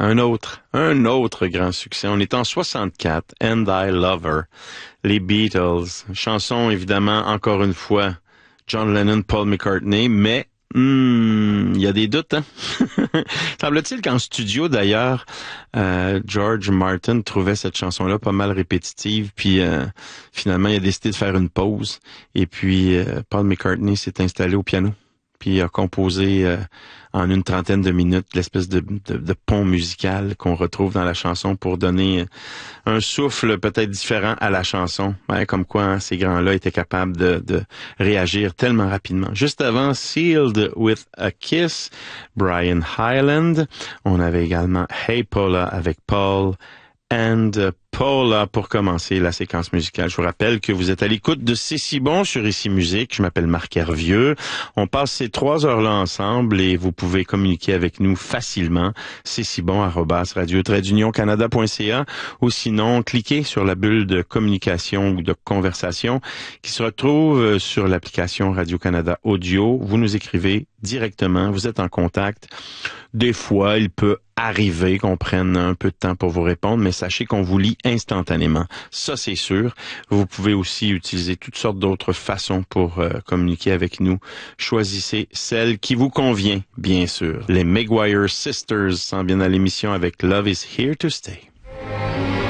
un autre grand succès. On est en 64, And I Love Her, les Beatles. Chanson, évidemment, encore une fois, John Lennon, Paul McCartney, mais il y a des doutes, hein? Semble-t-il qu'en studio, d'ailleurs, George Martin trouvait cette chanson-là pas mal répétitive, puis finalement, il a décidé de faire une pause, et puis Paul McCartney s'est installé au piano, puis a composé en une trentaine de minutes l'espèce de pont musical qu'on retrouve dans la chanson pour donner un souffle peut-être différent à la chanson. Ouais, comme quoi hein, ces grands-là étaient capables de réagir tellement rapidement. Juste avant, Sealed with a Kiss, Brian Hyland. On avait également Hey Paula avec Paul and Paula pour commencer la séquence musicale. Je vous rappelle que vous êtes à l'écoute de C'est si bon sur Ici Musique. Je m'appelle Marc Hervieux. On passe ces 3 heures-là ensemble et vous pouvez communiquer avec nous facilement. C'est si bon @radio-canada.ca ou sinon cliquez sur la bulle de communication ou de conversation qui se retrouve sur l'application Radio-Canada Audio. Vous nous écrivez directement. Vous êtes en contact. Des fois, il peut arriver qu'on prenne un peu de temps pour vous répondre, mais sachez qu'on vous lit instantanément. Ça, c'est sûr. Vous pouvez aussi utiliser toutes sortes d'autres façons pour communiquer avec nous. Choisissez celle qui vous convient, bien sûr. Les Maguire Sisters s'en viennent à l'émission avec Love is Here to Stay.